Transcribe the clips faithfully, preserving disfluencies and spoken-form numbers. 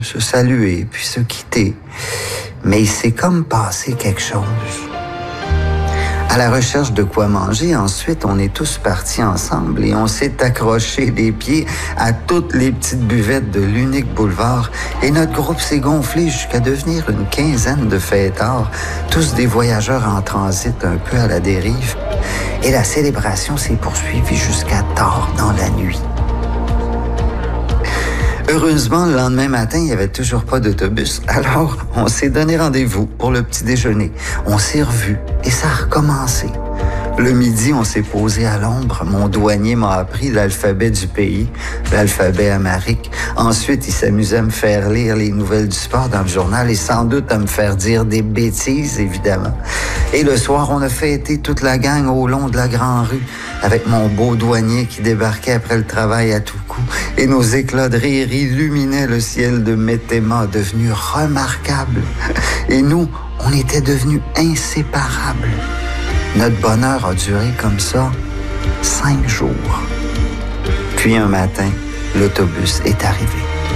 Se saluer, puis se quitter. Mais il s'est comme passé quelque chose. À la recherche de quoi manger, ensuite, on est tous partis ensemble et on s'est accroché des pieds à toutes les petites buvettes de l'unique boulevard. Et notre groupe s'est gonflé jusqu'à devenir une quinzaine de fêtards, tous des voyageurs en transit un peu à la dérive. Et la célébration s'est poursuivie jusqu'à tard dans la nuit. Heureusement, le lendemain matin, il n'y avait toujours pas d'autobus. Alors, on s'est donné rendez-vous pour le petit déjeuner. On s'est revus et ça a recommencé. Le midi, on s'est posé à l'ombre. Mon douanier m'a appris l'alphabet du pays, l'alphabet amharique. Ensuite, il s'amusait à me faire lire les nouvelles du sport dans le journal et sans doute à me faire dire des bêtises, évidemment. Et le soir, on a fêté toute la gang au long de la grande rue avec mon beau douanier qui débarquait après le travail à tout coup. Et nos éclats de rire illuminaient le ciel de Mettema, devenu remarquable. Et nous, on était devenus inséparables. Notre bonheur a duré comme ça cinq jours. Puis un matin, l'autobus est arrivé.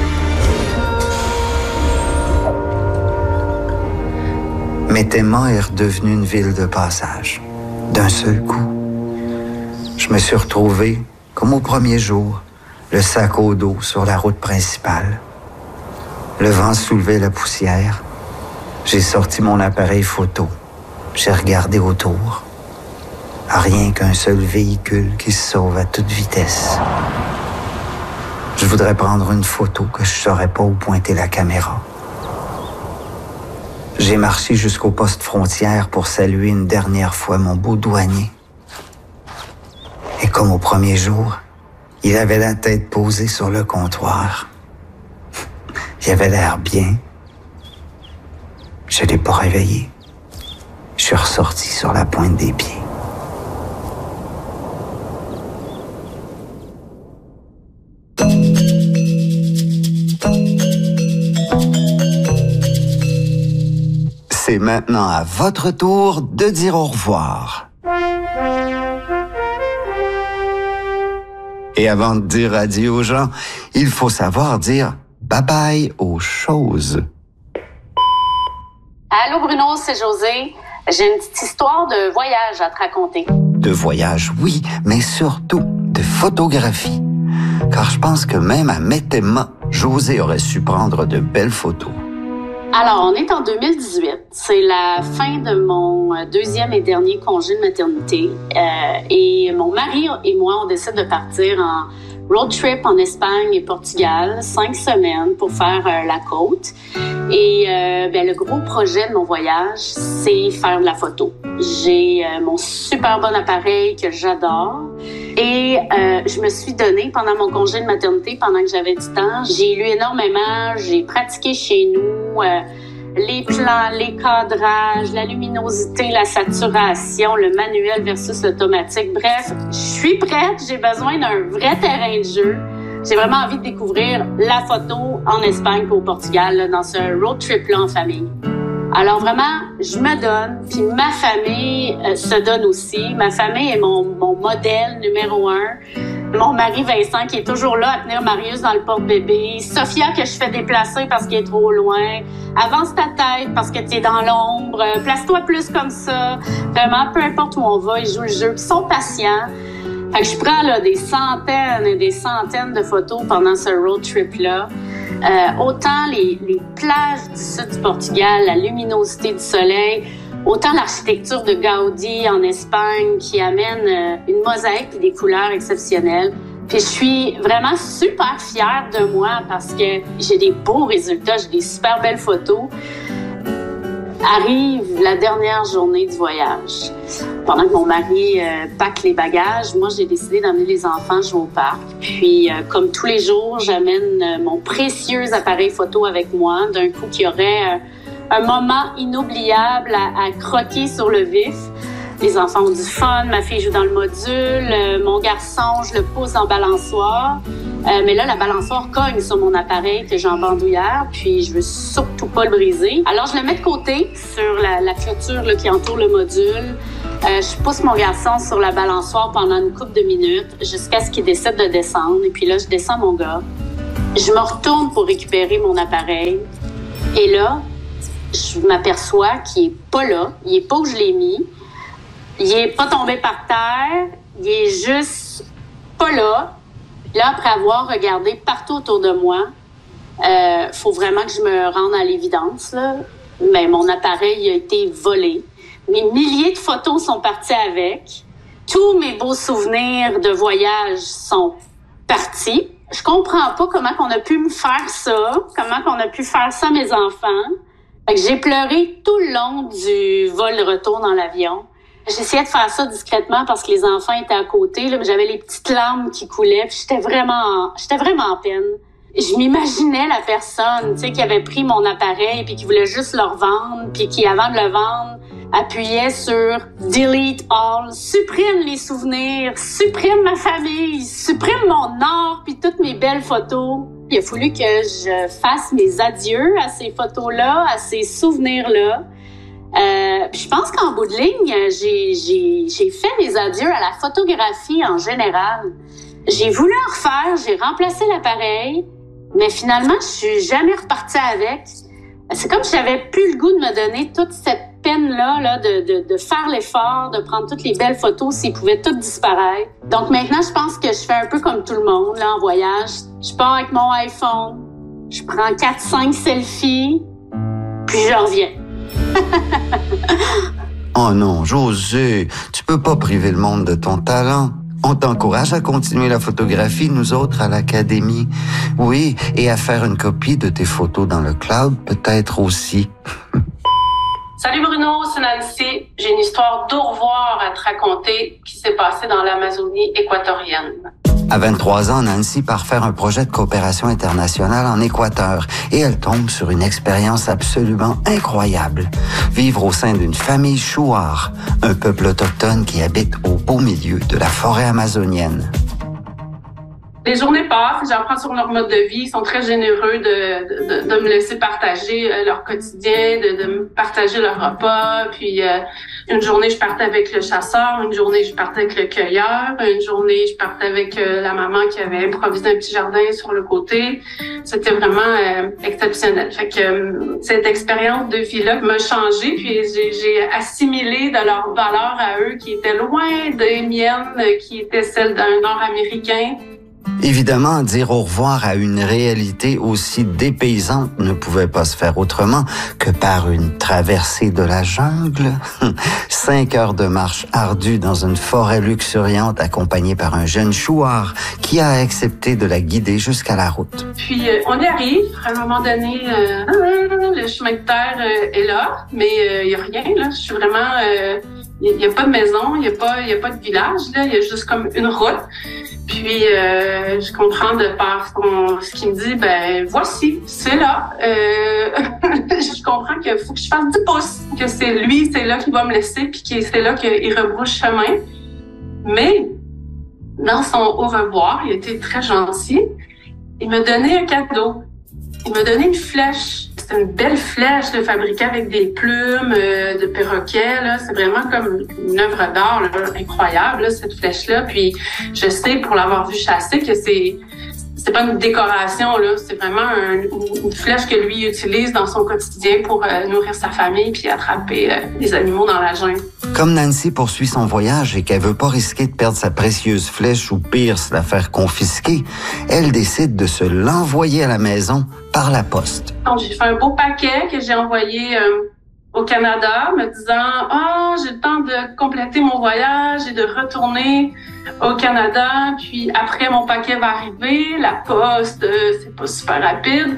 Mettema est redevenue une ville de passage. D'un seul coup, je me suis retrouvé, comme au premier jour, le sac au dos sur la route principale. Le vent soulevait la poussière. J'ai sorti mon appareil photo. J'ai regardé autour. Rien qu'un seul véhicule qui se sauve à toute vitesse. Je voudrais prendre une photo que je ne saurais pas où pointer la caméra. J'ai marché jusqu'au poste frontière pour saluer une dernière fois mon beau douanier. Et comme au premier jour, il avait la tête posée sur le comptoir. Il avait l'air bien. Je ne l'ai pas réveillé. Je suis ressorti sur la pointe des pieds. C'est maintenant à votre tour de dire au revoir. Et avant de dire adieu aux gens, il faut savoir dire bye-bye aux choses. Allô Bruno, c'est José. J'ai une petite histoire de voyage à te raconter. De voyage, oui, mais surtout de photographie. Car je pense que même à Mettema, José aurait su prendre de belles photos. Alors, on est en deux mille dix-huit. C'est la fin de mon deuxième et dernier congé de maternité. Euh, et mon mari et moi, on décide de partir en road trip en Espagne et Portugal, cinq semaines pour faire euh, la côte. Et euh, ben, le gros projet de mon voyage, c'est faire de la photo. J'ai euh, mon super bon appareil que j'adore. Et euh, je me suis donné pendant mon congé de maternité, pendant que j'avais du temps, j'ai lu énormément, j'ai pratiqué chez nous euh, les plans, les cadrages, la luminosité, la saturation, le manuel versus l'automatique. Bref, je suis prête, j'ai besoin d'un vrai terrain de jeu. J'ai vraiment envie de découvrir la photo en Espagne et au Portugal, là, dans ce road trip-là en famille. Alors vraiment, je me donne, puis ma famille euh, se donne aussi. Ma famille est mon, mon modèle numéro un. Mon mari Vincent qui est toujours là à tenir Marius dans le porte-bébé. Sophia que je fais déplacer parce qu'elle est trop loin. Avance ta tête parce que tu es dans l'ombre. Place-toi plus comme ça. Vraiment, peu importe où on va, ils jouent le jeu. Ils sont patients. Fait que je prends là, des centaines et des centaines de photos pendant ce road trip-là. Euh, autant les, les plages du sud du Portugal, la luminosité du soleil, autant l'architecture de Gaudi en Espagne qui amène euh, une mosaïque et des couleurs exceptionnelles. Puis je suis vraiment super fière de moi parce que j'ai des beaux résultats, j'ai des super belles photos. Arrive la dernière journée du voyage. Pendant que mon mari euh, pack les bagages, moi, j'ai décidé d'emmener les enfants jouer au parc. Puis, euh, comme tous les jours, j'amène euh, mon précieux appareil photo avec moi. D'un coup, qu'il y aurait euh, un moment inoubliable à, à croquer sur le vif. Les enfants ont du fun, ma fille joue dans le module, euh, mon garçon, je le pose en balançoire. Euh, mais là, la balançoire cogne sur mon appareil que j'ai en bandoulière, puis je veux surtout pas le briser. Alors, je le mets de côté sur la, la clôture là, qui entoure le module. Euh, je pousse mon garçon sur la balançoire pendant une couple de minutes jusqu'à ce qu'il décide de descendre. Et puis là, je descends mon gars. Je me retourne pour récupérer mon appareil. Et là, je m'aperçois qu'il n'est pas là. Il n'est pas où je l'ai mis. Il n'est pas tombé par terre. Il est juste pas là. Là, après avoir regardé partout autour de moi, il euh, faut vraiment que je me rende à l'évidence, là. Mais mon appareil a été volé. Mes milliers de photos sont partis avec. Tous mes beaux souvenirs de voyage sont partis. Je comprends pas comment on a pu me faire ça, comment on a pu faire ça à mes enfants. Fait que j'ai pleuré tout le long du vol-retour dans l'avion. J'essayais de faire ça discrètement parce que les enfants étaient à côté, là, mais j'avais les petites larmes qui coulaient, puis j'étais vraiment, j'étais vraiment en peine. Je m'imaginais la personne, tu sais, qui avait pris mon appareil puis qui voulait juste le revendre, puis qui, avant de le vendre, appuyait sur « Delete all », supprime les souvenirs, supprime ma famille, supprime mon art puis toutes mes belles photos. Il a fallu que je fasse mes adieux à ces photos-là, à ces souvenirs-là. Euh, je pense qu'en bout de ligne, j'ai, j'ai, j'ai fait mes adieux à la photographie en général. J'ai voulu en refaire, j'ai remplacé l'appareil, mais finalement, je suis jamais repartie avec. C'est comme si j'avais plus le goût de me donner toute cette peine-là, là, de, de, de faire l'effort, de prendre toutes les belles photos s'ils pouvaient toutes disparaître. Donc maintenant, je pense que je fais un peu comme tout le monde, là, en voyage. Je pars avec mon iPhone, je prends quatre cinq selfies, puis je reviens. Oh non, José, tu peux pas priver le monde de ton talent. On t'encourage à continuer la photographie, nous autres, à l'académie. Oui, et à faire une copie de tes photos dans le cloud, peut-être aussi. Salut Bruno, c'est Nancy. J'ai une histoire d'au revoir à te raconter qui s'est passée dans l'Amazonie équatorienne. À vingt-trois ans, Nancy part faire un projet de coopération internationale en Équateur et elle tombe sur une expérience absolument incroyable. Vivre au sein d'une famille chouar, un peuple autochtone qui habite au beau milieu de la forêt amazonienne. Les journées passent, j'apprends sur leur mode de vie. Ils sont très généreux de, de, de me laisser partager leur quotidien, de, de me partager leur repas. Puis euh, une journée, je partais avec le chasseur. Une journée, je partais avec le cueilleur. Une journée, je partais avec euh, la maman qui avait improvisé un petit jardin sur le côté. C'était vraiment euh, exceptionnel. Fait que euh, cette expérience de vie-là m'a changé. Puis j'ai, j'ai assimilé de leurs valeurs à eux qui étaient loin des miennes, qui étaient celles d'un Nord-Américain. Évidemment, dire au revoir à une réalité aussi dépaysante ne pouvait pas se faire autrement que par une traversée de la jungle. Cinq heures de marche ardue dans une forêt luxuriante accompagnée par un jeune chouar qui a accepté de la guider jusqu'à la route. Puis euh, on y arrive. À un moment donné, euh, le chemin de terre euh, est là, mais il euh, y a rien. Là. Je suis vraiment... Il euh, n'y a, a pas de maison, il n'y a, a pas de village. Il y a juste comme une route. Puis, euh, je comprends de par son, ce qu'il me dit, ben voici, c'est là. Euh, je comprends qu'il faut que je fasse dix pouces, que c'est lui, c'est là qu'il va me laisser, puis que c'est là qu'il rebrousse chemin. Mais, dans son au revoir, il était très gentil. Il m'a donné un cadeau. Il m'a donné une flèche. C'est une belle flèche là, fabriquée avec des plumes euh, de perroquet. Là. C'est vraiment comme une œuvre d'art là, incroyable, là, cette flèche-là. Puis je sais, pour l'avoir vu chasser, que c'est c'est pas une décoration, là. C'est vraiment un, une flèche que lui utilise dans son quotidien pour euh, nourrir sa famille puis attraper euh, des animaux dans la jungle. Comme Nancy poursuit son voyage et qu'elle veut pas risquer de perdre sa précieuse flèche ou pire, se la faire confisquer, elle décide de se l'envoyer à la maison par la poste. Donc, j'ai fait un beau paquet que j'ai envoyé euh, au Canada, me disant « Ah, oh, j'ai le temps de compléter mon voyage et de retourner au Canada. Puis après, mon paquet va arriver. La poste, euh, c'est pas super rapide.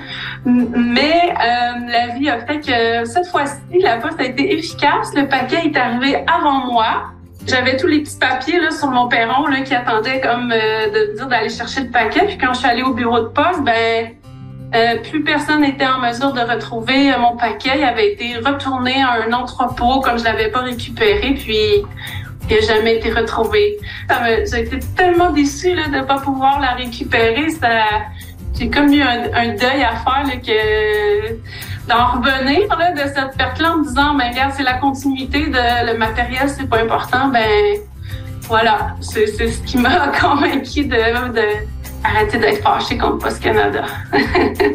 Mais euh, la vie a fait que cette fois-ci, la poste a été efficace. Le paquet est arrivé avant moi. J'avais tous les petits papiers là sur mon perron là qui attendaient comme euh, de dire d'aller chercher le paquet. Puis quand je suis allée au bureau de poste, ben Euh, plus personne n'était en mesure de retrouver euh, mon paquet. Il avait été retourné à un entrepôt comme je l'avais pas récupéré, puis il n'a jamais été retrouvé. Ça me, j'ai été tellement déçue là, de ne pas pouvoir la récupérer. Ça, j'ai comme eu un, un deuil à faire là, que d'en revenir là, de cette perte-là en me disant ben regarde, c'est la continuité de le matériel, c'est pas important. Ben voilà, c'est, c'est ce qui m'a convaincue de, de arrêtez d'être fâchés contre Post Canada.